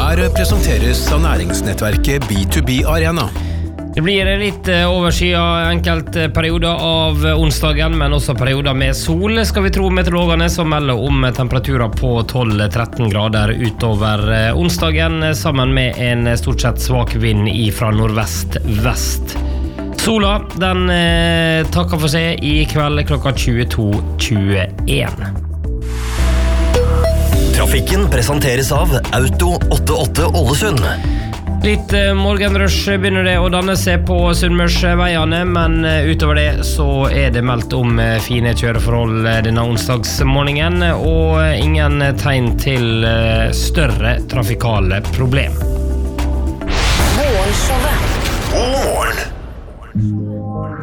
Her presenteres av næringsnettverket B2B Arena. Det blir litt overskya enkelte perioder av onsdagen, men også perioder med sol, skal vi tro meteorologene, som melder om temperaturer på 12-13 grader utover onsdagen, sammen med en stort sett svak vind fra nordvest-vest. Sola, den takker for seg i kveld klokka 22:21. Trafikken presenteres av Auto 88 Ålesund. Litt morgenrush begynner det å danne seg på Sunnmørsveiene, men utover det så det meldt om fine kjøreforhold denne onsdagsmorgenen, og ingen tegn til større trafikale problem. Morgenshowet. God morgen!